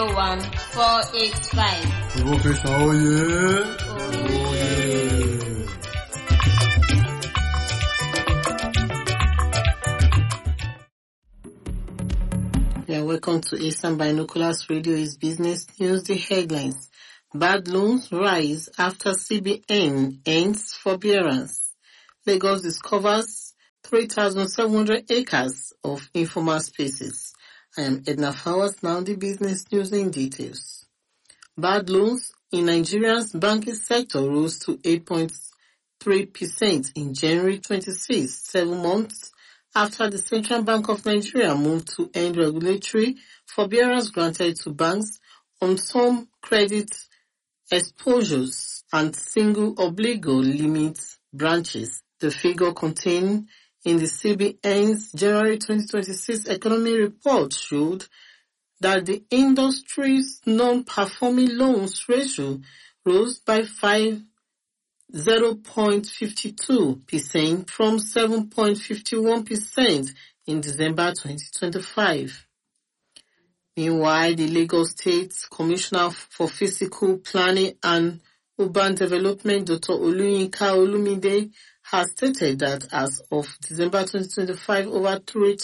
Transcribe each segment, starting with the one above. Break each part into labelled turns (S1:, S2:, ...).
S1: 01485.
S2: Professor Oye.
S3: Yeah, welcome to Eastern Binoculars Radio is Business News. The headlines. Bad loans rise after CBN ends forbearance. Lagos discovers 3,700 acres of informal spaces. I am Edna Fowers, now the business news in details. Bad loans in Nigeria's banking sector rose to 8.3% in January 26, 7 months after the Central Bank of Nigeria moved to end regulatory forbearance granted to banks on some credit exposures and single obligor limit branches. The figure contained in the CBN's January 2026 economy report showed that the industry's non-performing loans ratio rose by 0.52% from 7.51% in December 2025. Meanwhile, the Lagos State Commissioner for Physical Planning and Urban Development, Dr. Oluyinka Olumide, has stated that as of December 2025, over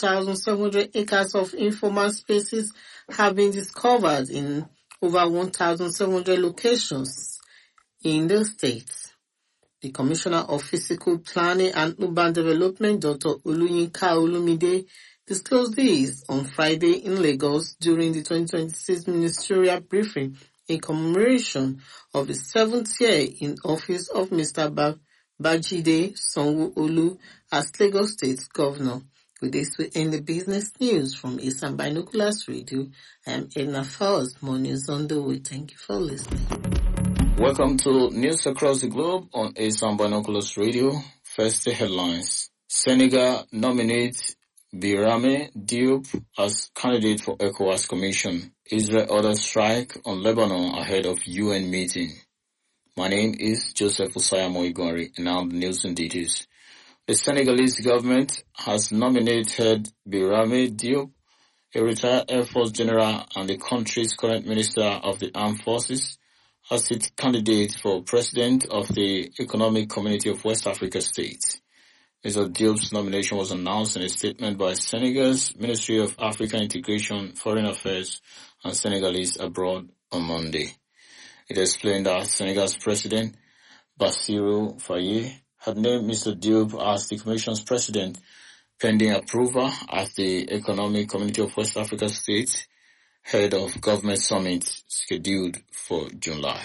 S3: 3,700 acres of informal spaces have been discovered in over 1,700 locations in the state. The Commissioner of Physical Planning and Urban Development, Dr. Oluyinka Olumide, disclosed this on Friday in Lagos during the 2026 ministerial briefing in commemoration of the 7th year in office of Mr. Bajide Sanwo-Olu as Lagos State Governor. With this, we end the business news from Eastern Binoculars Radio. I am Edna Fowles. More news on the way. Thank you for listening.
S4: Welcome to News Across the Globe on Eastern Binoculars Radio. First, the headlines. Senegal nominates Birame Diop as candidate for ECOWAS Commission. Israel orders strike on Lebanon ahead of UN meeting. My name is Joseph Osayamo Igwari, and now the news and details. The Senegalese government has nominated Birame Diop, a retired Air Force general and the country's current Minister of the Armed Forces, as its candidate for President of the Economic Community of West Africa States. Mr. Diop's nomination was announced in a statement by Senegal's Ministry of African Integration, Foreign Affairs and Senegalese Abroad on Monday. It explained that Senegal's President, Bassirou Faye, had named Mr. Diop as the Commission's President, pending approval at the Economic Community of West Africa States, head of government summit scheduled for July.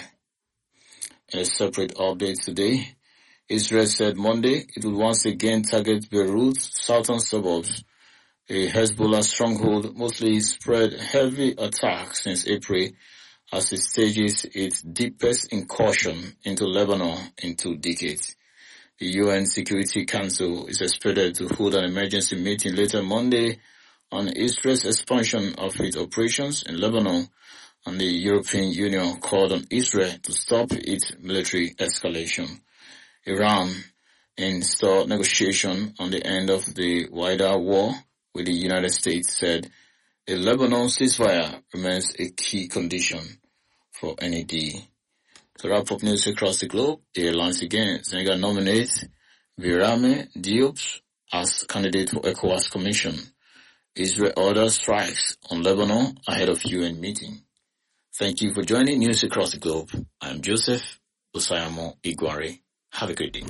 S4: In a separate update today, Israel said Monday it would once again target Beirut's southern suburbs, a Hezbollah stronghold mostly spread heavy attacks since April as it stages its deepest incursion into Lebanon in 2 decades. The UN Security Council is expected to hold an emergency meeting later Monday on Israel's expansion of its operations in Lebanon, and the European Union called on Israel to stop its military escalation. Iran installed negotiation on the end of the wider war with the United States, said a Lebanon ceasefire remains a key condition for any deal. To wrap up news across the globe, the airlines again, Senegal nominates Birame Diop as candidate for ECOWAS Commission. Israel orders strikes on Lebanon ahead of UN meeting. Thank you for joining News Across the Globe. I am Joseph Osayamo Igwari. Have a great day.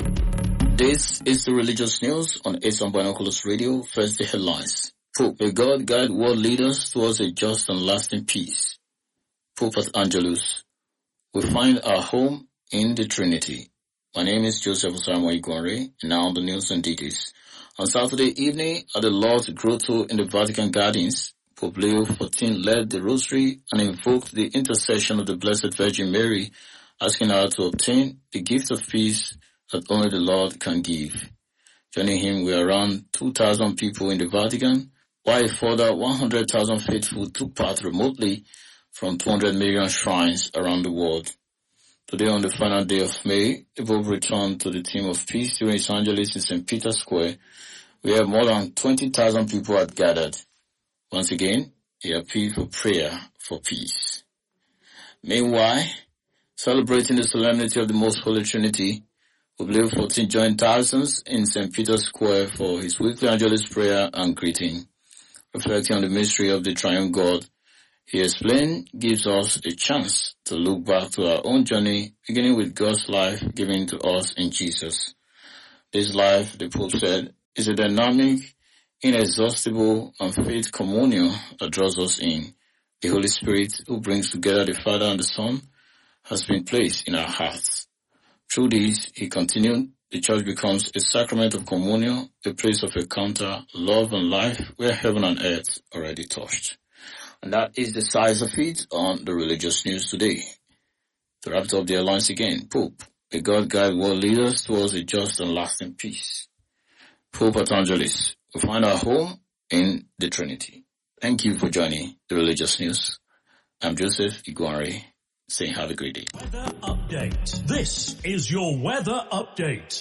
S4: This is the religious news on Eastern Binoculars Radio. First, the headlines. Pope, may God guide world leaders towards a just and lasting peace. Pope at Angelus. We find our home in the Trinity. My name is Joseph Osayamo Igwari, and now the news and details. On Saturday evening at the Lord's Grotto in the Vatican Gardens, Pope Leo XIV led the rosary and invoked the intercession of the Blessed Virgin Mary, asking her to obtain the gift of peace that only the Lord can give. Joining him were around 2,000 people in the Vatican, while a further 100,000 faithful took part remotely from 200 million shrines around the world. Today, on the final day of May, the Pope returned to the theme of peace during His Angelus in St. Peter's Square, where more than 20,000 people had gathered. Once again, he appealed for prayer for peace. Meanwhile, celebrating the solemnity of the Most Holy Trinity, Oblio 14 joined thousands in St. Peter's Square for his weekly Angelus prayer and greeting. Reflecting on the mystery of the triune God, he explained, gives us a chance to look back to our own journey, beginning with God's life given to us in Jesus. This life, the Pope said, is a dynamic, inexhaustible, and faith communion that draws us in. The Holy Spirit, who brings together the Father and the Son, has been placed in our hearts. Through this, he continued, the Church becomes a sacrament of communion, a place of encounter, love and life, where heaven and earth already touched. And that is the size of it on the religious news today. To wrap up the headlines again, Pope, may God guide world leaders towards a just and lasting peace. Pope at Angelis, we find our home in the Trinity. Thank you for joining the religious news. I'm Joseph Iguari, saying have a great day.
S1: Weather update. This is your weather update.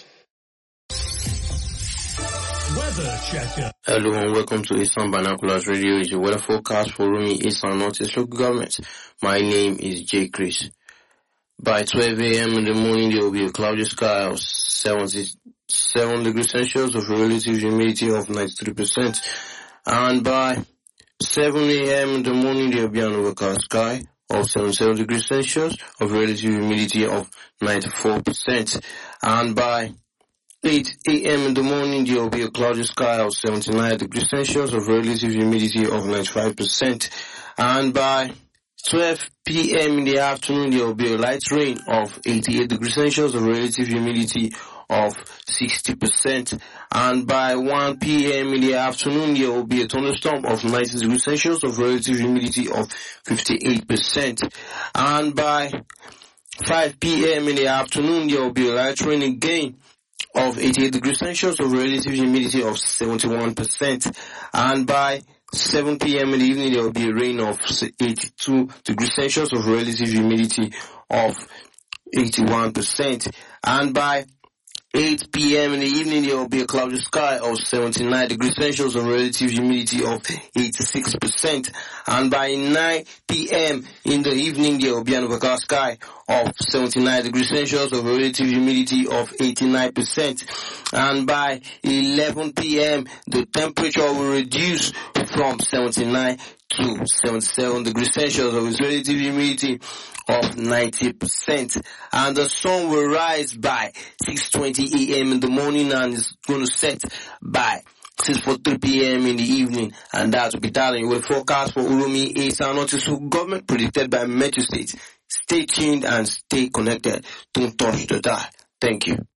S1: Weather checker.
S5: Hello and welcome to Eastern Binoculars Radio. Is your weather forecast for Rumi, Eastern Northeast local government. My name is J. Chris. By 12 a.m. in the morning, there will be a cloudy sky of 77 degrees Celsius of relative humidity of 93%. And by 7 a.m. in the morning, there will be an overcast sky of 77 degrees Celsius of relative humidity of 94%. And by 8 a.m. in the morning, there will be a cloudy sky of 79 degrees Celsius of relative humidity of 95%. And by 12 p.m. in the afternoon, there will be a light rain of 88 degrees Celsius of relative humidity of 60%. And by 1 p.m. in the afternoon, there will be a thunderstorm of 90 degrees Celsius of relative humidity of 58%. And by 5 p.m. in the afternoon, there will be a light rain again of 88 degrees Celsius of relative humidity of 71%. And by 7 p.m. in the evening, there will be a rain of 82 degrees Celsius of relative humidity of 81%. And by 8 p.m. in the evening, there will be a cloudy sky of 79 degrees Celsius of relative humidity of 86%. And by 9 p.m. in the evening, there will be an overcast sky of 79 degrees Celsius of relative humidity of 89%. And by 11 p.m., the temperature will reduce from 79 to 77 degrees Celsius of its relative humidity of 90%. And the sun will rise by 6:20 a.m. in the morning and is going to set by 6:43 p.m. in the evening. And that will be that in your forecast for Urumi, Eastern Northeast government predicted by Metro State. Stay tuned and stay connected. Don't touch the dial. Thank you.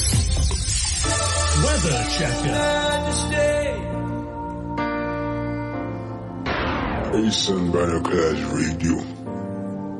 S1: Weather checker.
S2: Eastern Binoculars Radio.